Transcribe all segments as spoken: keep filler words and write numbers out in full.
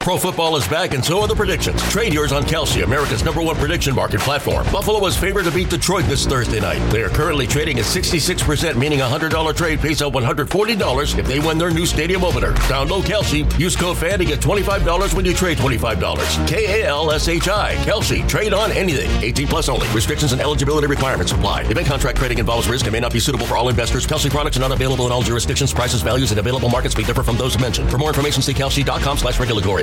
Pro football is back, and so are the predictions. Trade yours on Kalshi, America's number one prediction market platform. Buffalo is favored to beat Detroit this Thursday night. They are currently trading at sixty-six percent, meaning a one hundred dollars trade pays out one hundred forty dollars if they win their new stadium opener. Download Kalshi. Use code FAN to get twenty-five dollars when you trade twenty-five dollars. K A L S H I. Kalshi. Trade on anything. eighteen plus only. Restrictions and eligibility requirements apply. Event contract trading involves risk and may not be suitable for all investors. Kalshi products are not available in all jurisdictions. Prices, values, and available markets may differ from those mentioned. For more information, see kalshi.com slash regulatory.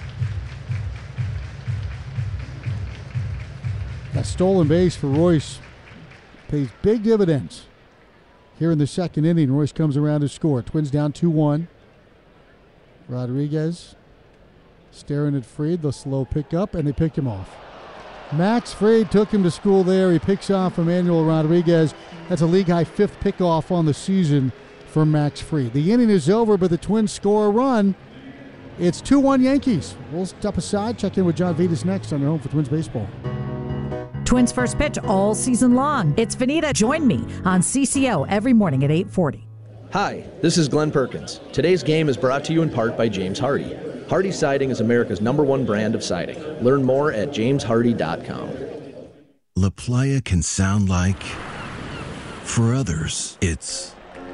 That stolen base for Royce pays big dividends. Here in the second inning, Royce comes around to score. Twins down two one. Rodriguez staring at Fried, the slow pickup, and they picked him off. Max Fried took him to school there. He picks off Emmanuel Rodriguez. That's a league-high fifth pickoff on the season for Max Fried. The inning is over, but the Twins score a run. It's two one Yankees. We'll step aside, check in with John Vitas next on their home for Twins baseball. Twins first pitch all season long. It's Vanita. Join me on C C O every morning at eight forty. Hi, this is Glenn Perkins. Today's game is brought to you in part by James Hardy. Hardy Siding is America's number one brand of siding. Learn more at james hardy dot com. La Playa can sound like, for others, it's,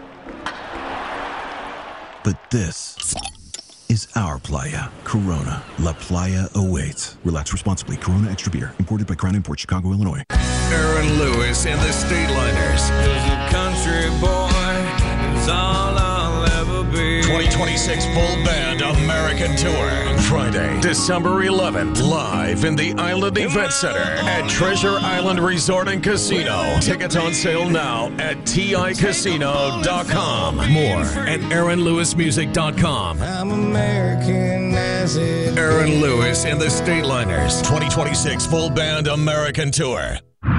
but this is our playa. Corona. La Playa awaits. Relax responsibly. Corona Extra Beer. Imported by Crown Imports, Chicago, Illinois. Aaron Lewis and the Stateliners. There's a country boy. It's all I'll ever be. twenty twenty-six Full Band American Tour. Friday, December eleventh. Live in the Island Event Center at Treasure Island Resort and Casino. Tickets on sale now at T I casino dot com. More at aaron lewis music dot com. I'm American as it Aaron Lewis and the Stateliners. twenty twenty-six Full Band American Tour.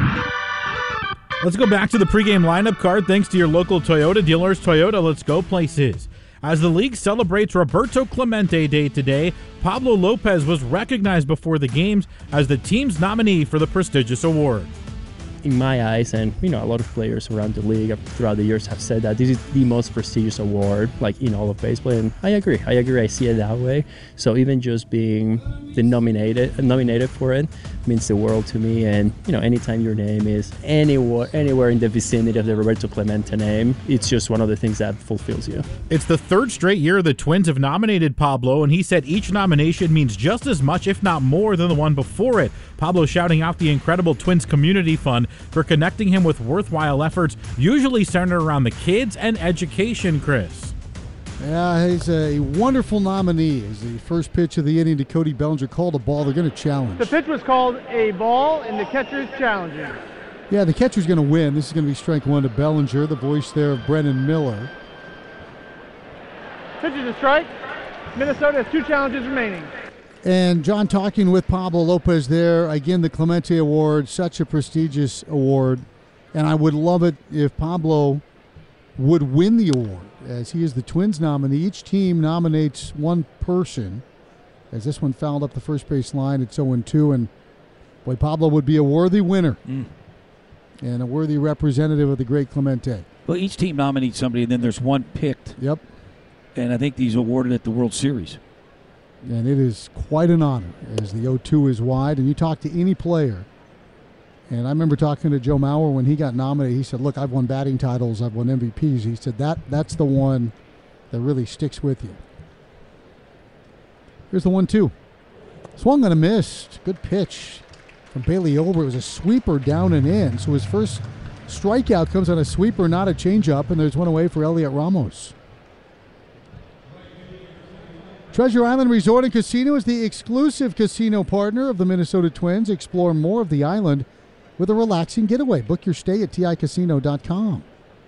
Let's go back to the pregame lineup card. Thanks to your local Toyota dealers. Toyota, let's go places. As the league celebrates Roberto Clemente Day today, Pablo Lopez was recognized before the games as the team's nominee for the prestigious award. In my eyes, and you know, a lot of players around the league throughout the years have said that this is the most prestigious award, like in all of baseball, and I agree. I agree. I see it that way. So even just being the nominated nominated for it means the world to me. And you know, anytime your name is anywhere anywhere in the vicinity of the Roberto Clemente name, it's just one of the things that fulfills you. It's the third straight year the Twins have nominated Pablo, and he said each nomination means just as much, if not more, than the one before it. Pablo shouting out the incredible Twins Community Fund for connecting him with worthwhile efforts, usually centered around the kids and education, Chris. Yeah, he's a wonderful nominee. As the first pitch of the inning to Cody Bellinger called a ball, they're going to challenge. The pitch was called a ball, and the catcher is challenging. Yeah, the catcher's going to win. This is going to be strike one to Bellinger, the voice there of Brennan Miller. Pitch is a strike. Minnesota has two challenges remaining. And John, talking with Pablo Lopez there, again, the Clemente Award, such a prestigious award. And I would love it if Pablo would win the award, as he is the Twins nominee. Each team nominates one person. As this one fouled up the first base line, it's oh and two. And, boy, Pablo would be a worthy winner mm. and a worthy representative of the great Clemente. Well, each team nominates somebody, and then there's one picked. Yep. And I think he's awarded at the World Series. And it is quite an honor as the oh two is wide. And you talk to any player, and I remember talking to Joe Mauer when he got nominated. He said, look, I've won batting titles. I've won M V Ps. He said, that that's the one that really sticks with you. Here's the one two. Swung and a miss. Good pitch from Bailey Ober. It was a sweeper down and in. So his first strikeout comes on a sweeper, not a changeup. And there's one away for Elliot Ramos. Treasure Island Resort and Casino is the exclusive casino partner of the Minnesota Twins. Explore more of the island with a relaxing getaway. Book your stay at T I casino dot com.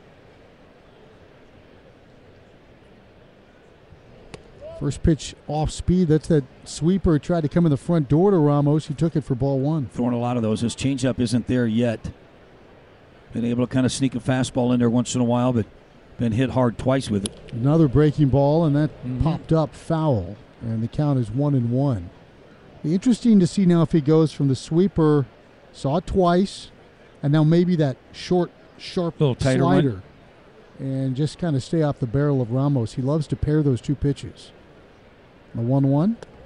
First pitch off speed. That's that sweeper. Tried to come in the front door to Ramos. He took it for ball one. Throwing a lot of those. His changeup isn't there yet. Been able to kind of sneak a fastball in there once in a while, but been hit hard twice with it. Another breaking ball, and that mm-hmm. popped up foul, and the count is one and one. Be interesting to see now if he goes from the sweeper, saw it twice, and now maybe that short, sharp little tighter slider, one. and just kind of stay off the barrel of Ramos. He loves to pair those two pitches. The one one.